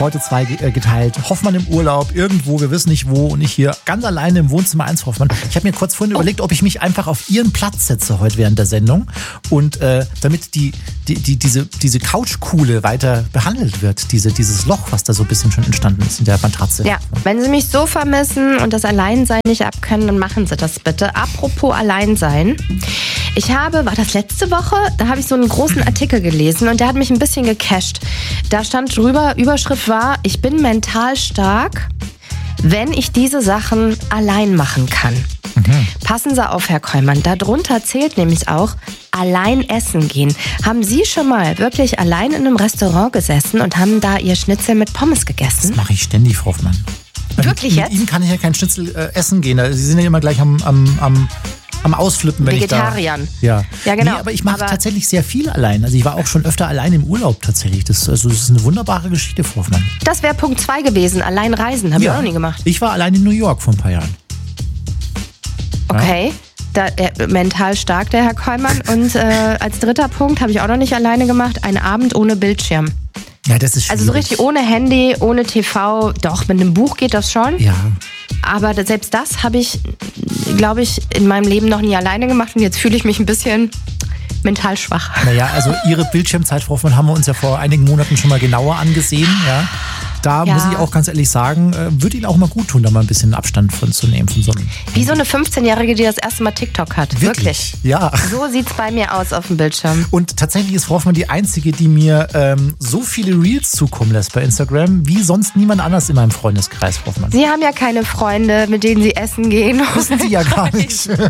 heute 2 geteilt. Hoffmann im Urlaub, irgendwo, wir wissen nicht wo. Und ich hier ganz alleine im Wohnzimmer 1 Hoffmann. Ich habe mir kurz vorhin überlegt, ob ich mich einfach auf ihren Platz setze heute während der Sendung. Und damit diese Couchkuhle weiter behandelt wird. Dieses Loch, was da so ein bisschen schon entstanden ist in der Matratze. Ja, wenn Sie mich so vermissen und das Alleinsein nicht abkönnen, dann machen Sie das bitte. Apropos Alleinsein. War das letzte Woche? Da habe ich so einen großen Artikel gelesen und der hat mich ein bisschen gecasht. Da stand drüber, Überschrift war, ich bin mental stark, wenn ich diese Sachen allein machen kann. Passen Sie auf, Herr Kollmann. Darunter zählt nämlich auch allein essen gehen. Haben Sie schon mal wirklich allein in einem Restaurant gesessen und haben da Ihr Schnitzel mit Pommes gegessen? Das mache ich ständig, Frau Hoffmann. Wirklich jetzt? Mit Ihnen kann ich ja kein Schnitzel essen gehen. Sie sind ja immer gleich am Ausflippen, wenn Vegetariern. ich da... Ja, genau. Nee, aber ich mache tatsächlich sehr viel allein. Also ich war auch schon öfter allein im Urlaub tatsächlich. Das ist eine wunderbare Geschichte, Frau Hoffmann. Das wäre Punkt 2 gewesen. Allein reisen. Habe ich auch noch nie gemacht. Ich war allein in New York vor ein paar Jahren. Okay. Mental stark, der Herr Kollmann. Und als dritter Punkt habe ich auch noch nicht alleine gemacht. Ein Abend ohne Bildschirm. Ja, das ist schwierig. Also so richtig ohne Handy, ohne TV. Doch, mit einem Buch geht das schon. Ja. Aber selbst das habe ich, glaube ich, in meinem Leben noch nie alleine gemacht. Und jetzt fühle ich mich ein bisschen mental schwach. Naja, also Ihre Bildschirmzeit, Frau Hoffmann, haben wir uns ja vor einigen Monaten schon mal genauer angesehen. Ja. Da muss ich auch ganz ehrlich sagen, würde Ihnen auch mal gut tun, da mal ein bisschen Abstand von zu nehmen. Von so einem Wie so eine 15-Jährige, die das erste Mal TikTok hat. Wirklich? Ja. So sieht's bei mir aus auf dem Bildschirm. Und tatsächlich ist Frau Hoffmann die Einzige, die mir so viele Reels zukommen lässt bei Instagram, wie sonst niemand anders in meinem Freundeskreis, Frau Hoffmann. Sie haben ja keine Freunde, mit denen Sie essen gehen. Wissen Sie ja gar nicht. Ja.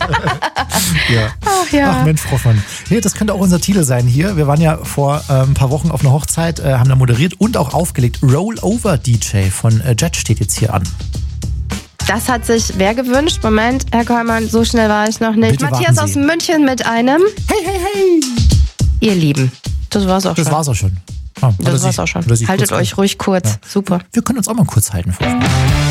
Ach ja. Ach Mensch, Frau Hoffmann. Nee, das könnte auch unser Titel sein hier. Wir waren ja vor ein paar Wochen auf einer Hochzeit, haben da moderiert und auch aufgelegt. Rollover-DJ von Jet steht jetzt hier an. Das hat sich wer gewünscht? Moment, Herr Kollmann, so schnell war ich noch nicht. Bitte Matthias warten aus Sie. München mit einem Hey, hey, hey! Ihr Lieben. Das war's auch schon. Das war's auch schon. Das war's auch schon. Haltet euch ruhig kurz. Ja. Super. Wir können uns auch mal kurz halten, Frau Hoffmann.